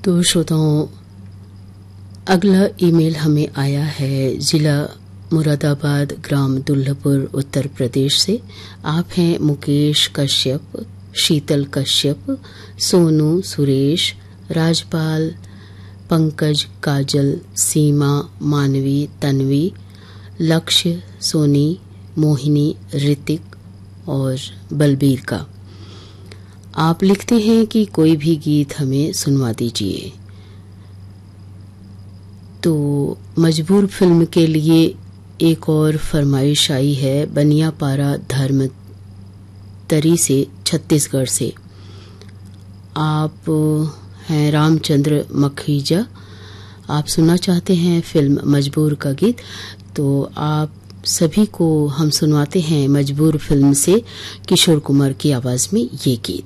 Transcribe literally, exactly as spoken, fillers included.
तो श्रोताओं, अगला ईमेल हमें आया है जिला मुरादाबाद, ग्राम दुल्लभपुर, उत्तर प्रदेश से। आप हैं मुकेश कश्यप, शीतल कश्यप, सोनू, सुरेश, राजपाल, पंकज, काजल, सीमा, मानवी, तन्वी, लक्ष्य, सोनी, मोहिनी, ऋतिक और बलबीर का। आप लिखते हैं कि कोई भी गीत हमें सुनवा दीजिए। तो मजबूर फिल्म के लिए एक और फरमाइश आई है बनियापारा धर्म तरी से, छत्तीसगढ़ से। आप हैं रामचंद्र मखीजा, आप सुनना चाहते हैं फिल्म मजबूर का गीत। तो आप सभी को हम सुनवाते हैं मजबूर फिल्म से किशोर कुमार की आवाज में ये गीत।